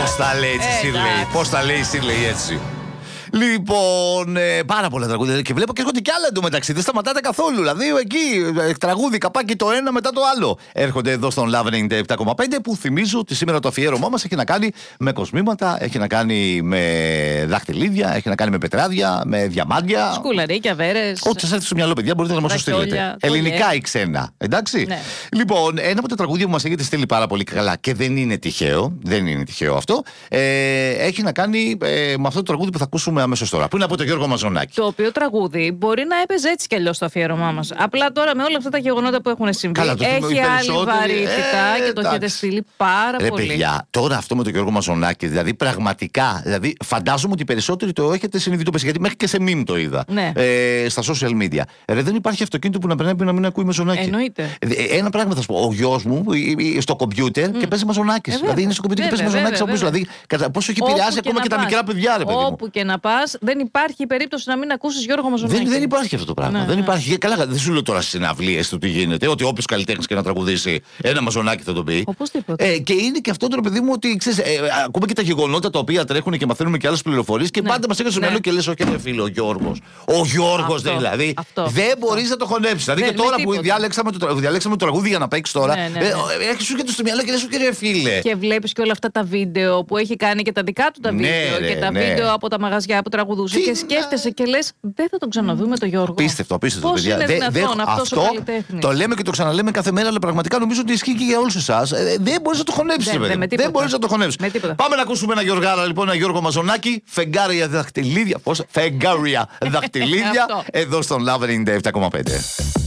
Πώς τα λέει έτσι, Σίρλεϊ. Πώς τα λέει η Σίρλεϊ έτσι. Λοιπόν, πάρα πολλά τραγούδια. Και βλέπω και έρχονται κι άλλα εντωμεταξύ. Δεν σταματάτε καθόλου. Δηλαδή, εκεί τραγούδι, καπάκι το ένα μετά το άλλο. Έρχονται εδώ στον Love 97,5 που θυμίζω ότι σήμερα το αφιέρωμά μας έχει να κάνει με κοσμήματα, έχει να κάνει με δαχτυλίδια, έχει να κάνει με πετράδια, με διαμάντια. Σκουλαρίκια, βέρες. Ό,τι σας έρθει στο μυαλό, παιδιά, μπορείτε να μας το στείλετε. Ελληνικά ή ξένα. Εντάξει. Ναι. Λοιπόν, ένα από τα τραγούδια που μας έχετε στείλει πάρα πολύ καλά και δεν είναι τυχαίο, δεν είναι τυχαίο αυτό, έχει να κάνει με αυτό το τραγούδι που θα ακούσουμε αμέσως τώρα. Που είναι από τον Γιώργο Μαζονάκη. Το οποίο τραγούδι μπορεί να έπαιζε έτσι κι αλλιώς στο αφιέρωμά μας. Απλά τώρα με όλα αυτά τα γεγονότα που έχουν συμβεί, έχει άλλη βαρύτητα και το έχετε στείλει πάρα πολύ. Παιδιά, τώρα αυτό με τον Γιώργο Μαζονάκη, δηλαδή πραγματικά, δηλαδή φαντάζομαι ότι οι περισσότεροι το έχετε συνειδητοποιήσει. Γιατί μέχρι και σε meme το είδα. Ναι. Στα social media. Δεν υπάρχει αυτοκίνητο που να πρέπει να μην ακούει Μαζονάκη. Εννοείται. Ένα πράγμα θα σου πω. Ο γιος μου στο κομπιούτερ και παίζει Μαζονάκης. Δηλαδή είναι στο κομπιούτερ και παίζει Μαζονάκης. Δηλαδή πόσο έχει επηρεάσει ακόμα και τα μικρά παιδιά, ρε παιδί μου. Όπου και να πας, δεν υπάρχει περίπτωση να μην ακούσεις Γιώργο Μαζονάκη. Δεν υπάρχει αυτό το πράγμα. Ναι, δεν ναι. υπάρχει. Καλά, δεν σου λέω τώρα στις συναυλίες του τι γίνεται. Ότι όποιος καλλιτέχνης και να τραγουδήσει ένα Μαζονάκη θα το πει. Οπωσδήποτε. Και είναι και αυτό το ρε παιδί μου ότι ξέρεις, ακόμα και τα γεγονότα τα οποία τρέχουν και μαθαίνουμε και άλλες πληροφορίες και πάντα μας έρχεται στο μυαλό και λες: όχι, ρε φίλε, ο Γιώργος. Ο Γιώργος δηλαδή. Δεν μπορείς να το χωνέψεις. Δηλαδή και τώρα που διαλέξαμε το τραγούδι για να παίξει τώρα, έχεις σου και το στο μυαλό και λες: όχι, ρε φίλε. Και βλέπεις και όλα αυτά τα βίντεο που έχει κάνει και τα δικά του τα βίντεο και τα βίντεο από τα μαγαζιά που τραγουδούσε. Και σκέφτεσαι και λες, δεν θα τον ξαναδούμε τον Γιώργο. Απίστευτο, πώς παιδιά. Είναι δυνατόν αυτός ο καλλιτέχνης. Το λέμε και το ξαναλέμε κάθε μέρα, αλλά πραγματικά νομίζω ότι ισχύει και για όλους εσάς. Δεν μπορείς να το χωνέψεις. Δεν μπορείς να το χωνέψεις. Πάμε να ακούσουμε ένα Γιωργάρα, λοιπόν, ένα Γιώργο Μαζονάκη. Φεγγάρια δαχτυλίδια. Πώς? Φεγγάρια δαχτυλίδια. Εδώ στον Love 97,5.